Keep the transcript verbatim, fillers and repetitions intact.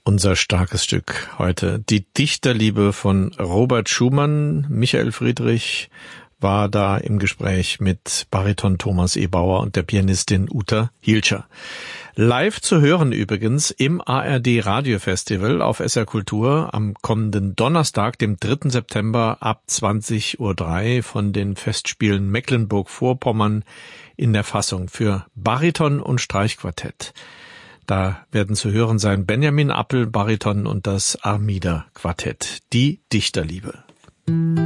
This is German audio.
Unser starkes Stück heute, die Dichterliebe von Robert Schumann. Michael Friedrich war da im Gespräch mit Bariton Thomas Ebauer und der Pianistin Uta Hielscher. Live zu hören übrigens im A R D Radiofestival auf S R Kultur am kommenden Donnerstag, dem dritten September ab zwanzig Uhr drei von den Festspielen Mecklenburg-Vorpommern in der Fassung für Bariton und Streichquartett. Da werden zu hören sein Benjamin Appel, Bariton und das Armida Quartett. Die Dichterliebe.